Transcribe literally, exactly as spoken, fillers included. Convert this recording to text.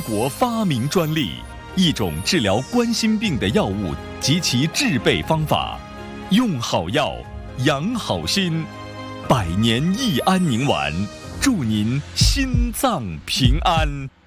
国发明专利，一种治疗冠心病的药物及其制备方法。用好药，养好心，百年益安宁丸，祝您心脏平安。